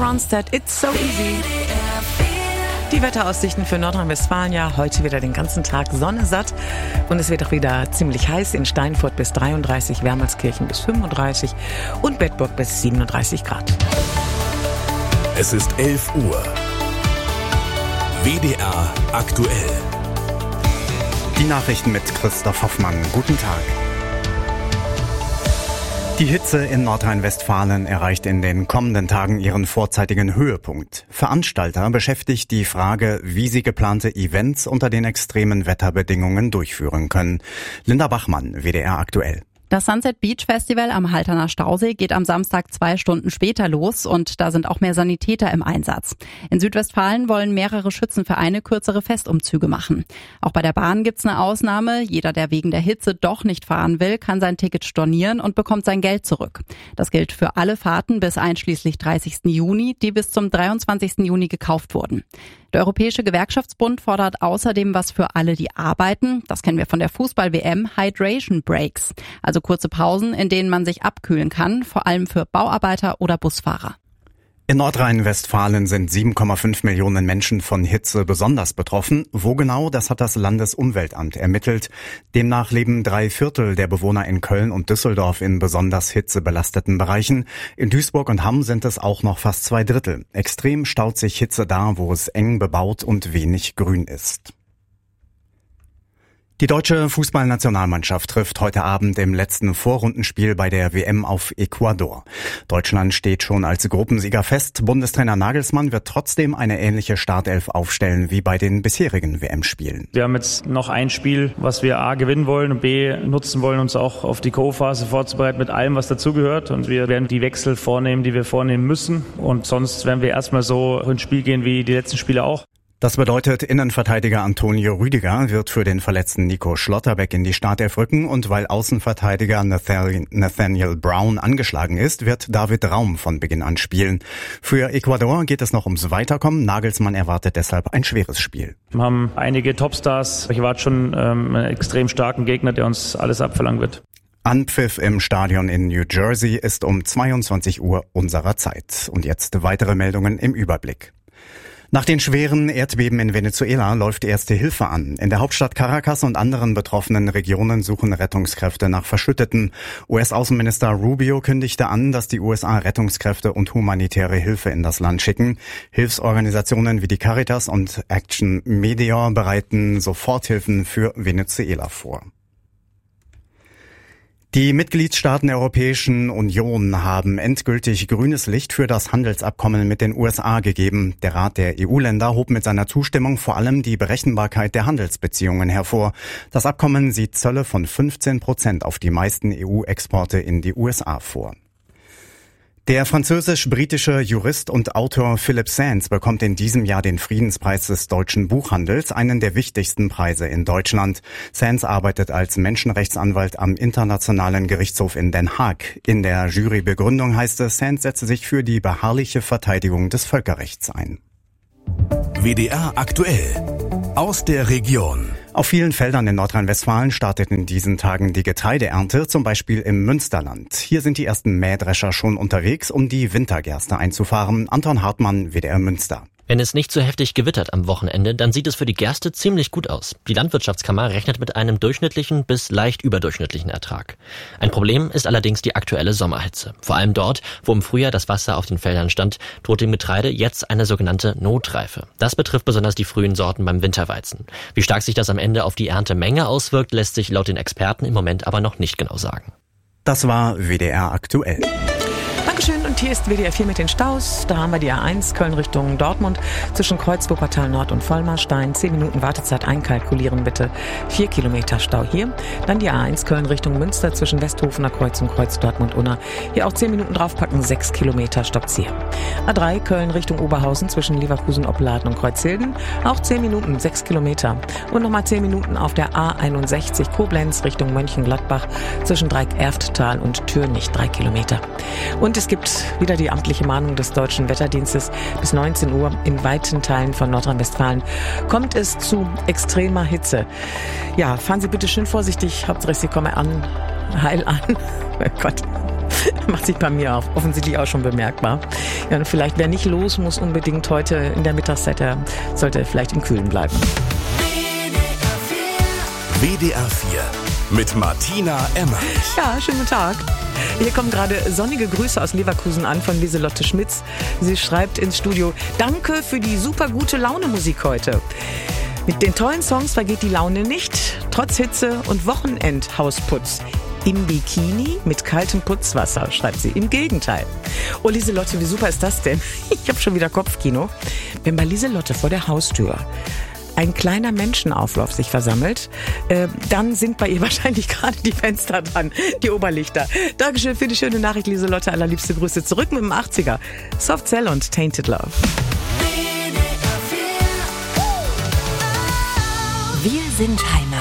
Ronstadt, It's So Easy. Die Wetteraussichten für Nordrhein-Westfalen, ja, heute wieder den ganzen Tag Sonne satt und es wird auch wieder ziemlich heiß, in Steinfurt bis 33, Wermelskirchen bis 35 und Bedburg bis 37 Grad. Es ist 11 Uhr. WDR aktuell. Die Nachrichten mit Christoph Hoffmann. Guten Tag. Die Hitze in Nordrhein-Westfalen erreicht in den kommenden Tagen ihren vorzeitigen Höhepunkt. Veranstalter beschäftigt die Frage, wie sie geplante Events unter den extremen Wetterbedingungen durchführen können. Linda Bachmann, WDR aktuell. Das Sunset Beach Festival am Halterner Stausee geht am Samstag 2 Stunden später los und da sind auch mehr Sanitäter im Einsatz. In Südwestfalen wollen mehrere Schützenvereine kürzere Festumzüge machen. Auch bei der Bahn gibt's eine Ausnahme. Jeder, der wegen der Hitze doch nicht fahren will, kann sein Ticket stornieren und bekommt sein Geld zurück. Das gilt für alle Fahrten bis einschließlich 30. Juni, die bis zum 23. Juni gekauft wurden. Der Europäische Gewerkschaftsbund fordert außerdem was für alle, die arbeiten. Das kennen wir von der Fußball-WM, Hydration Breaks. Also kurze Pausen, in denen man sich abkühlen kann, vor allem für Bauarbeiter oder Busfahrer. In Nordrhein-Westfalen sind 7,5 Millionen Menschen von Hitze besonders betroffen. Wo genau, das hat das Landesumweltamt ermittelt. Demnach leben 3/4 der Bewohner in Köln und Düsseldorf in besonders hitzebelasteten Bereichen. In Duisburg und Hamm sind es auch noch fast 2/3. Extrem staut sich Hitze da, wo es eng bebaut und wenig Grün ist. Die deutsche Fußballnationalmannschaft trifft heute Abend im letzten Vorrundenspiel bei der WM auf Ecuador. Deutschland steht schon als Gruppensieger fest. Bundestrainer Nagelsmann wird trotzdem eine ähnliche Startelf aufstellen wie bei den bisherigen WM-Spielen. Wir haben jetzt noch ein Spiel, was wir A gewinnen wollen und B nutzen wollen, uns auch auf die K.O.-Phase vorzubereiten mit allem, was dazugehört. Und wir werden die Wechsel vornehmen, die wir vornehmen müssen. Und sonst werden wir erstmal so ins Spiel gehen wie die letzten Spiele auch. Das bedeutet, Innenverteidiger Antonio Rüdiger wird für den verletzten Nico Schlotterbeck in die Startelf rücken und weil Außenverteidiger Nathaniel Brown angeschlagen ist, wird David Raum von Beginn an spielen. Für Ecuador geht es noch ums Weiterkommen. Nagelsmann erwartet deshalb ein schweres Spiel. Wir haben einige Topstars. Ich erwarte schon einen extrem starken Gegner, der uns alles abverlangen wird. Anpfiff im Stadion in New Jersey ist um 22 Uhr unserer Zeit. Und jetzt weitere Meldungen im Überblick. Nach den schweren Erdbeben in Venezuela läuft erste Hilfe an. In der Hauptstadt Caracas und anderen betroffenen Regionen suchen Rettungskräfte nach Verschütteten. US-Außenminister Rubio kündigte an, dass die USA Rettungskräfte und humanitäre Hilfe in das Land schicken. Hilfsorganisationen wie die Caritas und Action Meteor bereiten Soforthilfen für Venezuela vor. Die Mitgliedstaaten der Europäischen Union haben endgültig grünes Licht für das Handelsabkommen mit den USA gegeben. Der Rat der EU-Länder hob mit seiner Zustimmung vor allem die Berechenbarkeit der Handelsbeziehungen hervor. Das Abkommen sieht Zölle von 15% auf die meisten EU-Exporte in die USA vor. Der französisch-britische Jurist und Autor Philip Sands bekommt in diesem Jahr den Friedenspreis des deutschen Buchhandels, einen der wichtigsten Preise in Deutschland. Sands arbeitet als Menschenrechtsanwalt am Internationalen Gerichtshof in Den Haag. In der Jurybegründung heißt es, Sands setze sich für die beharrliche Verteidigung des Völkerrechts ein. WDR aktuell. Aus der Region. Auf vielen Feldern in Nordrhein-Westfalen startet in diesen Tagen die Getreideernte, zum Beispiel im Münsterland. Hier sind die ersten Mähdrescher schon unterwegs, um die Wintergerste einzufahren. Anton Hartmann, WDR Münster. Wenn es nicht so heftig gewittert am Wochenende, dann sieht es für die Gerste ziemlich gut aus. Die Landwirtschaftskammer rechnet mit einem durchschnittlichen bis leicht überdurchschnittlichen Ertrag. Ein Problem ist allerdings die aktuelle Sommerhitze. Vor allem dort, wo im Frühjahr das Wasser auf den Feldern stand, droht dem Getreide jetzt eine sogenannte Notreife. Das betrifft besonders die frühen Sorten beim Winterweizen. Wie stark sich das am Ende auf die Erntemenge auswirkt, lässt sich laut den Experten im Moment aber noch nicht genau sagen. Das war WDR aktuell. Dankeschön und hier ist WDR 4 mit den Staus. Da haben wir die A1 Köln Richtung Dortmund zwischen Kreuz, Wuppertal Nord und Vollmarstein. 10 Minuten Wartezeit einkalkulieren bitte. 4 Kilometer Stau hier. Dann die A1 Köln Richtung Münster zwischen Westhofener Kreuz und Kreuz Dortmund-Unna. Hier auch 10 Minuten draufpacken, 6 Kilometer stoppt's hier. A3 Köln Richtung Oberhausen zwischen Leverkusen, Opladen und Kreuzhilden. Auch 10 Minuten, 6 Kilometer. Und nochmal 10 Minuten auf der A61 Koblenz Richtung Mönchengladbach zwischen Dreieck-Erfttal und Türnich, 3 Kilometer. Und es gibt wieder die amtliche Mahnung des Deutschen Wetterdienstes. Bis 19 Uhr in weiten Teilen von Nordrhein-Westfalen kommt es zu extremer Hitze. Ja, fahren Sie bitte schön vorsichtig. Hauptsache Sie kommen heil an. Oh Gott. Macht sich bei mir auch offensichtlich auch schon bemerkbar. Ja, und vielleicht, wer nicht los muss unbedingt heute in der Mittagszeit, der sollte vielleicht im Kühlen bleiben. WDR 4 mit Martina Emmerich. Ja, schönen guten Tag. Hier kommen gerade sonnige Grüße aus Leverkusen an von Lieselotte Schmitz. Sie schreibt ins Studio: Danke für die super gute Laune-Musik heute. Mit den tollen Songs vergeht die Laune nicht, trotz Hitze und Wochenendhausputz. Im Bikini mit kaltem Putzwasser, schreibt sie. Im Gegenteil. Oh, Lieselotte, wie super ist das denn? Ich habe schon wieder Kopfkino. Wenn bei Lieselotte vor der Haustür ein kleiner Menschenauflauf sich versammelt, dann sind bei ihr wahrscheinlich gerade die Fenster dran, die Oberlichter. Dankeschön für die schöne Nachricht, Lieselotte. Allerliebste Grüße zurück mit dem 80er. Soft Cell und Tainted Love. Wir sind Heimat.